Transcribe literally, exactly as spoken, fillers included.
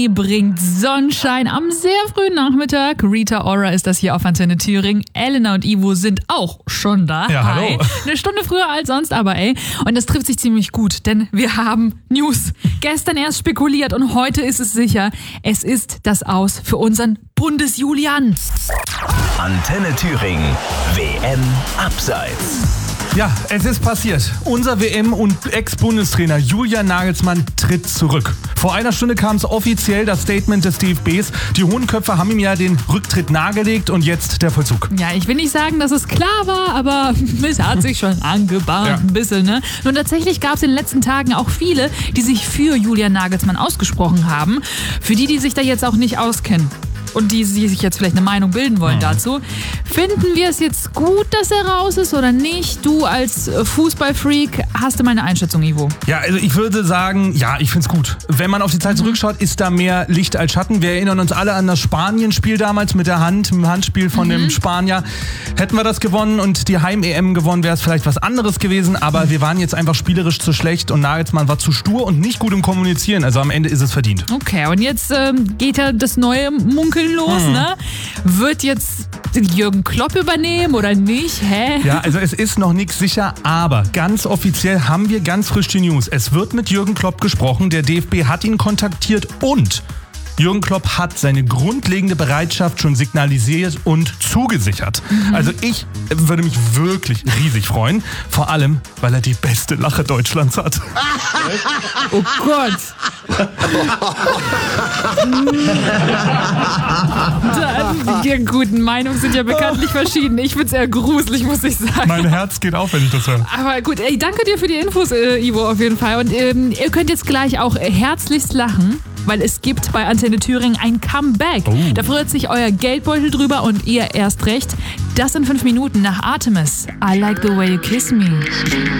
bringt Sonnenschein am sehr frühen Nachmittag. Rita Ora ist das hier auf Antenne Thüringen. Elena und Ivo sind auch schon da. Ja, Hi. hallo. Eine Stunde früher als sonst, aber ey. Und das trifft sich ziemlich gut, denn wir haben News. Gestern erst spekuliert und heute ist es sicher. Es ist das Aus für unseren Bundesjulian. Antenne Thüringen, W M Abseits. Ja, es ist passiert. Unser W M- und Ex-Bundestrainer Julian Nagelsmann tritt zurück. Vor einer Stunde kam es offiziell, das Statement des D F Bs. Die hohen Köpfe haben ihm ja den Rücktritt nahegelegt und jetzt der Vollzug. Ja, ich will nicht sagen, dass es klar war, aber es hat sich schon angebahnt, Ja. ein bisschen, ne? Nun, tatsächlich gab es in den letzten Tagen auch viele, die sich für Julian Nagelsmann ausgesprochen haben. Für die, die sich da jetzt auch nicht auskennen und die, die sich jetzt vielleicht eine Meinung bilden wollen Mhm. dazu. Finden wir es jetzt gut, dass er raus ist oder nicht? Du als Fußballfreak, hast du mal eine Einschätzung, Ivo? Ja, also ich würde sagen, ja, ich find's gut. Wenn man auf die Zeit zurückschaut, ist da mehr Licht als Schatten. Wir erinnern uns alle an das Spanien-Spiel damals mit der Hand, im Handspiel von dem Spanier. Hätten wir das gewonnen und die Heim-E M gewonnen, wäre es vielleicht was anderes gewesen. Aber wir waren jetzt einfach spielerisch zu schlecht und Nagelsmann war zu stur und nicht gut im Kommunizieren. Also am Ende ist es verdient. Okay, und jetzt ähm, geht ja das neue Munkeln los, Mhm. ne? Wird jetzt Jürgen Klopp übernehmen oder nicht? Hä? Ja, also es ist noch nichts sicher, aber ganz offiziell haben wir ganz frisch die News. Es wird mit Jürgen Klopp gesprochen, der D F B hat ihn kontaktiert und Jürgen Klopp hat seine grundlegende Bereitschaft schon signalisiert und zugesichert. Mhm. Also ich würde mich wirklich riesig freuen, vor allem, weil er die beste Lache Deutschlands hat. Oh Gott. Da, die guten Meinungen sind ja bekanntlich verschieden. Ich find's eher gruselig, muss ich sagen. Mein Herz geht auf, wenn ich das höre. Aber gut, ey, danke dir für die Infos, äh, Ivo, auf jeden Fall. Und ähm, ihr könnt jetzt gleich auch äh, herzlichst lachen, weil es gibt bei Antenne Thüringen ein Comeback. Oh. Da freut sich euer Geldbeutel drüber und ihr erst recht. Das in fünf Minuten nach Artemis. I like the way you kiss me.